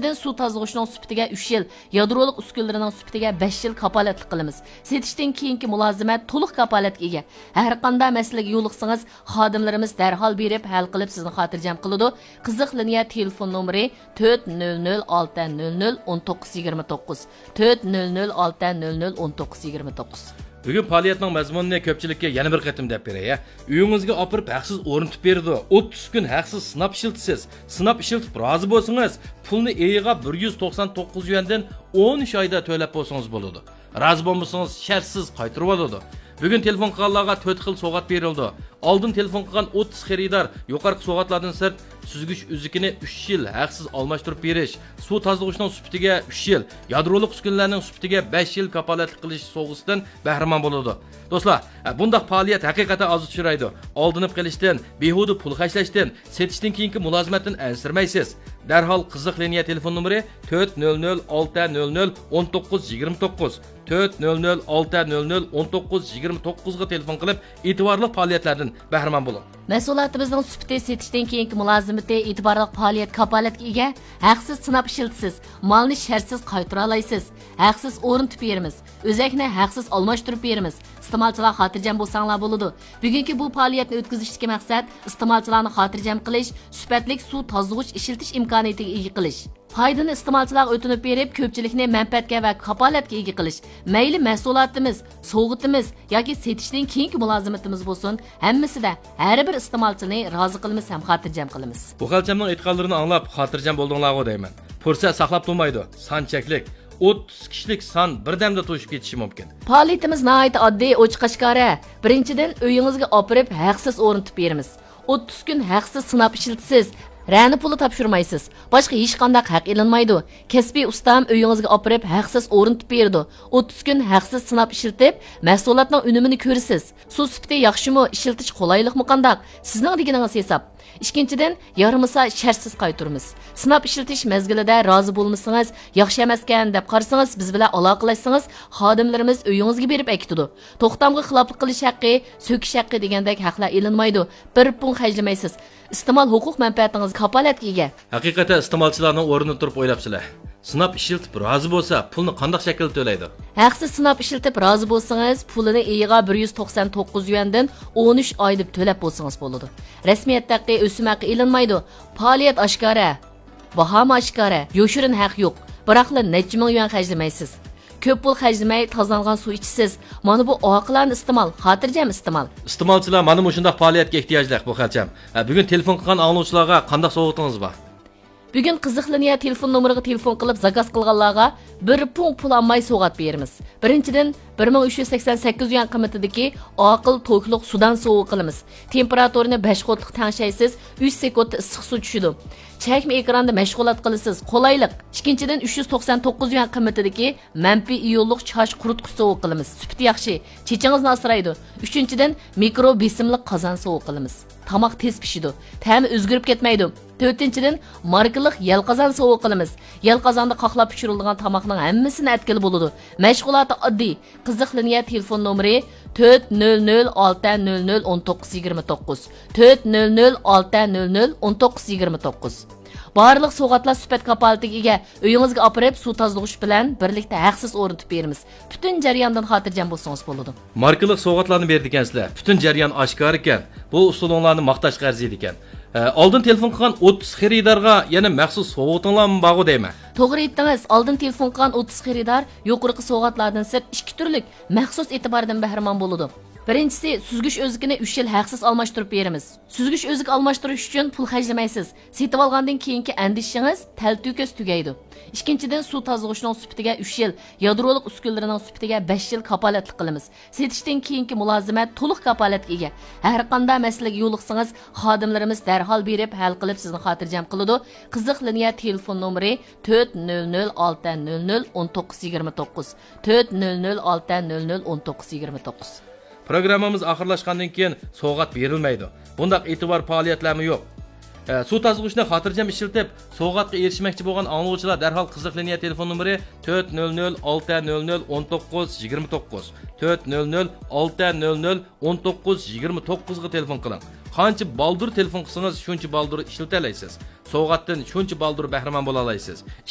ikkinchidan suv tozalag'uchning sufatiga 3 yil, yadroliq uskunalarining sufatiga 5 yil kapolatlik qilamiz. Setishdan keyingi mulozimat to'liq kapolatga ega. Har qanday masalaga yo'liqsangiz, xodimlarimiz darhol berib hal qilib sizni xotirjam qiladi. Qiziq liniya telefon nomeri 400-600-1929 400-600-1929. Bugun faoliyatning mazmunini ko'pchilikka yana bir qatim deb beray. Uyingizga opirib haqsiz o'rnitib berdi. 30 kun haqsiz sinab ishiltisiz. Sinab ishiltib rozi bo'lsangiz, pulni eyiga 199 yuandan 13 oyda to'lab bo'lsangiz bo'ladi. Rozi bo'lmasangiz shartsiz qaytarib oladi. Bugun telefon qilganlarga 4 xil sovg'at berildi. Oldin telefon qilgan 30 xaridor yuqorqi sovg'atlardan sirt süzgüch üzükini 3 yil haqsiz almashtirib berish, suv tozalag'uchning sufatiga 3 yil, yadroliq uskunalarning sufatiga 5 yil kapolatlik qilish sovg'asidan bahramand bo'ladi. Do'stlar, bundaq faoliyat haqiqatan oz uchraydi. Oldinib qilishdan, behuda pul xarjlashdan, setishdan keyingi mulozimatdan ansirmaysiz. Darhol qiziq liniya telefon nomeri 400-600-1929 400-600-1929 ga telefon qilib e'tiborli faoliyatlardan bahramand bo'ling. Mas'uliyatimizning sufati setishdan keyingi mulozimati e'tiborli faoliyat kapolatga ega, haqsiz sinab ishiltisiz, molni shartsiz qaytara olasiz, haqsiz o'rnitib beramiz, o'zakni haqsiz almashtirib beramiz. Iste'molchilar xotirjam bo'lsanglar bo'ladi. Bugungi bu faoliyatni o'tkazishdagi maqsad iste'molchilarni xotirjam qilish, sifatli suv tozalag'uch ishiltish imkoniyatiga ega qilish. Foydani iste'molchilarga o'tinib berib, ko'pchilikni manfaatga va kapolatga ega qilish. Mayli mahsulotimiz, sovg'atimiz yoki setishdan keyingi mulozimatimiz bo'lsin, hammasida har bir iste'molchini rozi qilamiz ham xotirjam qilamiz. Bu xalqamning aytganlarini anglab xotirjam bo'ldinglarga deyman. Fursat saqlab turmaydi, son cheklik. 30 kishilik son birdamda to'shib ketishi mumkin. Faoliyatimiz nihoyat oddiy, ochiq-oshkora. Birinchidan uyingizga opirib haqsiz o'rnitib beramiz. 30 kun haqsiz sinab ishiltisiz. Rani puli topshirmaysiz. Boshqa hech qanday haq ilinmaydi. Kasbiy ustam uyingizga opirib haqsiz o'rnitib berdi. 30 kun haqsiz sinab ishiltib, mahsulotning unumini ko'rasiz. Suv sifati yaxshimi, ishiltish qulaylikmi qandaq? Sizning deganingiz hisob. Ikkinchidan, yarimasa shartsiz qaytaramiz. Sinab ishiltish mezgilida rozi bo'lmasangiz, yaxshi emaskan deb qarasangiz, biz bilan aloqalashsangiz, xodimlarimiz uyingizga berib aytadi. To'xtamga xiloflik qilish haqqi, so'kish haqqi degandek haqlar ilinmaydi. Bir pun xarjlamaysiz. İstemal huquq manfaatingiz kapolatga ega. Haqiqatan iste'molchilarning o'rnini turib o'ylabsizlar. Sinab ishiltib rozi bo'lsa, pulni qanday shaklda to'laydi? Haqsiz sinab ishiltib rozi bo'lsangiz, pulini eyiga 199 yuandan 13 oy deb to'lab bo'lsangiz bo'ladi. Rasmiyatdagi o'sim haqqi ilinmaydi. Faoliyat oshkora, baho oshkora, yoshirin haq yo'q. Biroqlar necha ming yuan xarjlamaysiz. Ko'p pul xarjlamay tozalgan suv ichsiz. Mana bu oqilani iste'mol, xotirjam iste'mol. Iste'molchilar mana shunday faoliyatga ehtiyojli bu xalqam. Bugun telefon qilgan anglovchilarga qanday sovg'atingiz bor? Bugun qiziq liniya telefon nomeriga telefon qilib zakaz qilganlarga bir pul olmay sovg'at beramiz. Birinchidan 1388 yuan qiymatidagi oqil to'yliq sudan sovg'a qilamiz. Temperaturini 5 qotliq tanshaysiz, 3 sekundda issiq suv tushidi. Chakma ekranda mashg'ulot qilasiz, qolaylik. Ikkinchidan 399 yuan qiymatidagi manfiy iyonliq chosh quritqich sovg'a qilamiz. Sifati yaxshi, chechingizni asraydi. Uchinchidan mikro besimli qozon sovg'a qilamiz. Tamoq tez pishidi, ta'mi o'zgarib ketmaydi. To'rtinchidan markalik yal qozon sovg'a qilamiz. Yal qozonda qoqlab pishirilgan tamoqning hammasini atkili bo'ladi. Mashg'uloti oddiy. Qiziq liniya telefon nomeri 400-600-1929 400-600-1929. Barliq sovg'atlar sifat kapolatiga ega. Uyingizga opirib suv tozalag'uch bilan birlikda haqsiz o'rnitib beramiz. Butun jarayondan xotirjam bo'lsangiz bo'ladi. Markalik sovg'atlarni berdi ekansizlar. Butun jarayon oshkor ekan. Bu usulinglarni maqtashga arziydi ekan. Oldin telefon qilgan 30 xaridorga yana maxsus sovg'atinglarmi bor deyman. To'g'ri aytdingiz. Oldin telefon qilgan 30 xaridor yuqorqi sovg'atlardan sirt 2 turlik maxsus e'tibordan bahramand bo'ladi. Birinchisi, süzgüch özükini 3 yil haqsiz almashtirib beramiz. Süzgüch özük almashtirish uchun pul xarjlamaysiz. Setib olgandan keyingi andishingiz talto'kis tugaydi. Ikkinchidan, suv tozalag'uchning sufatiga 3 yil, yadroliq uskunalarining sufatiga 5 yil kapolatlik qilamiz. Setishdan keyingi mulozimat to'liq kapolatga ega. Har qanday masalaga yo'liqsangiz, xodimlarimiz darhol berib hal qilib sizni xotirjam qiladi. Qiziq liniya telefon nomeri 400-600-1929 400-600-1929. Programmamiz oxirlashgandan keyin sovg'at berilmaydi. Bundaq e'tibor faoliyatlarmi yo'q. Suv tozalag'uchni xotirjam ishiltib, sovg'atga erishmoqchi bo'lgan anglovchilar darhol qiziq liniya telefon nomeri 400-600-1929 400-600-1929 ga telefon qiling. Qancha baldur telefon qilsangiz, shuncha baldur ishlata olasiz. Sovg'atdan shuncha baldur bahramand bo'la olasiz.